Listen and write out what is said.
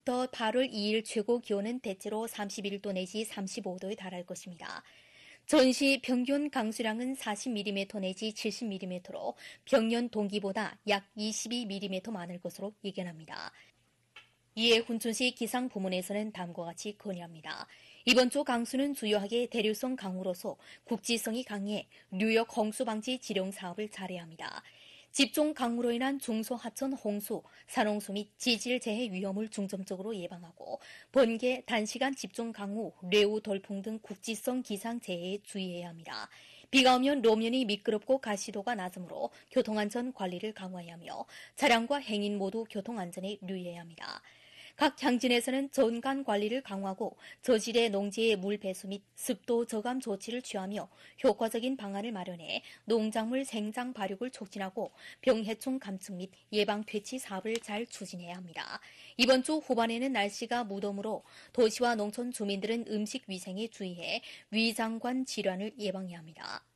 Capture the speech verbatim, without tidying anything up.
더 팔월 이일 최고 기온은 대체로 삼십일 도 내지 삼십오 도에 달할 것입니다. 전시 평균 강수량은 사십 밀리미터 내지 칠십 밀리미터로 평년 동기보다 약 이십이 밀리미터 많을 것으로 예견합니다. 이에 훈천시 기상부문에서는 다음과 같이 건의합니다. 이번 주 강수는 주요하게 대류성 강우로서 국지성이 강해 뉴욕 홍수 방지 지령 사업을 잘해야 합니다. 집중 강우로 인한 중소하천 홍수, 산홍수 및 지질재해 위험을 중점적으로 예방하고 번개, 단시간 집중 강우, 뇌우, 돌풍 등 국지성 기상재해에 주의해야 합니다. 비가 오면路面이 미끄럽고 가시도가 낮으므로 교통안전 관리를 강화해야 하며 차량과 행인 모두 교통안전에 유의해야 합니다. 각 향진에서는 전간 관리를 강화하고 저질의 농지의 물 배수 및 습도 저감 조치를 취하며 효과적인 방안을 마련해 농작물 생장 발육을 촉진하고 병해충 감축 및 예방 퇴치 사업을 잘 추진해야 합니다. 이번 주 후반에는 날씨가 무덤으로 도시와 농촌 주민들은 음식 위생에 주의해 위장관 질환을 예방해야 합니다.